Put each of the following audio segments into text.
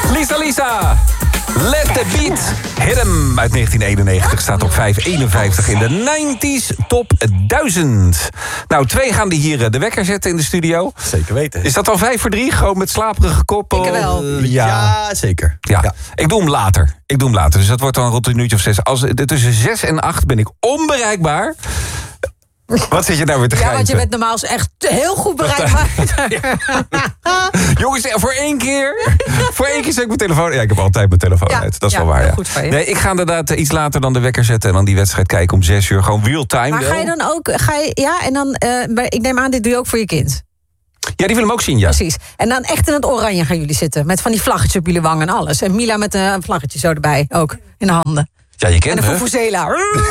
Lisa. Let the beat hit 'em uit 1991 staat op 551 in de 90s top 1000. Nou, 2 gaan die hier de wekker zetten in de studio. Zeker weten. Is dat al 5 voor 3? Gewoon met slaperige kop? Ik wel. Ja, zeker. Ja. Ik doe hem later. Dus dat wordt dan rond een uurtje of 6. Tussen 6 en 8 ben ik onbereikbaar. Wat zit je nou weer te grijpen? Ja, want je bent normaal echt heel goed bereikbaar. Jongens, voor één keer zet ik mijn telefoon... Ja, ik heb altijd mijn telefoon uit. Dat is wel waar, ja. Goed van je. Nee, ik ga inderdaad iets later dan de wekker zetten... en dan die wedstrijd kijken om 6 uur. Gewoon real-time. Maar ga je dan ook... ik neem aan, dit doe je ook voor je kind. Ja, die wil hem ook zien, ja. Precies. En dan echt in het oranje gaan jullie zitten. Met van die vlaggetjes op jullie wang en alles. En Mila met een vlaggetje zo erbij ook. In de handen. Ja, je kent en hem. een Vuvuzela.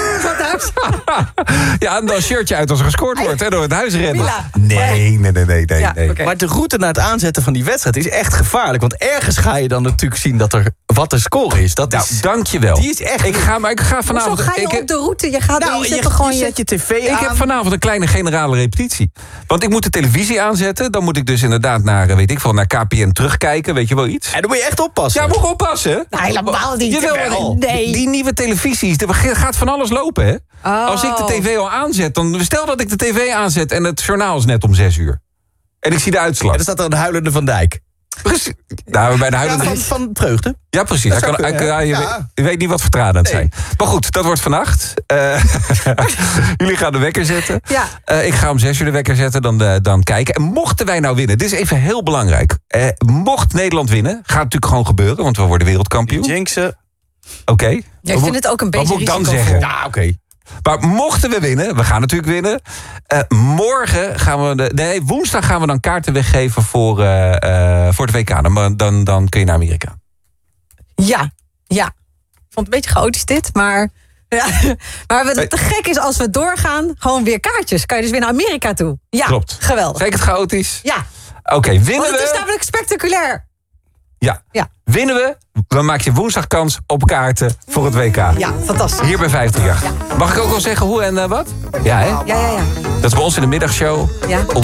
Ja, en dan een shirtje uit als er gescoord wordt. Hè, door het huis rennen. Mila. Nee. Ja, okay. Maar de route naar het aanzetten van die wedstrijd is echt gevaarlijk. Want ergens ga je dan natuurlijk zien wat de score is. Dat is dankjewel. Die is echt... Ik ga vanavond... Zo ga je op de route? Je gaat je zet je tv aan. Ik heb vanavond een kleine generale repetitie. Want ik moet de televisie aanzetten. Dan moet ik dus inderdaad naar KPN terugkijken. Weet je wel iets? En dan moet je echt oppassen. Ja, moet ik oppassen. Nou, helemaal niet. Nee. Die nieuwe televisies, er gaat van alles lopen, hè? Oh. Als ik de tv al aanzet, dan stel dat ik de tv aanzet... en het journaal is net om 6 uur. En ik zie de uitslag. En dan staat er een huilende Van Dijk. Precies. Nou, bij de huilende... van Vreugde. Ja, precies. Je weet niet wat voor tranen het zijn. Maar goed, dat wordt vannacht. Jullie gaan de wekker zetten. Ja. Ik ga om 6 uur de wekker zetten, dan kijken. En mochten wij nou winnen, dit is even heel belangrijk. Mocht Nederland winnen, gaat het natuurlijk gewoon gebeuren... want we worden wereldkampioen. Jinxen. Oké. Ja, ik vind het ook een beetje wat moet ik dan risicovol. zeggen? Ja, oké. Maar mochten we winnen, we gaan natuurlijk winnen... morgen gaan we... woensdag gaan we dan kaarten weggeven voor het WK. Dan kun je naar Amerika. Ja. Ik vond het een beetje chaotisch dit, maar... Ja. Maar wat te gek is, als we doorgaan, gewoon weer kaartjes. Kan je dus weer naar Amerika toe. Ja, klopt. Geweldig. Zeker het chaotisch? Ja. Oké, winnen Want het is we... namelijk spectaculair. Ja. Winnen we, dan maak je woensdag kans op kaarten voor het WK. Ja, fantastisch. Hier bij 538. Mag ik ook al zeggen hoe en wat? Ja, hè? Ja. Dat is bij ons in de middagshow. Ja. Om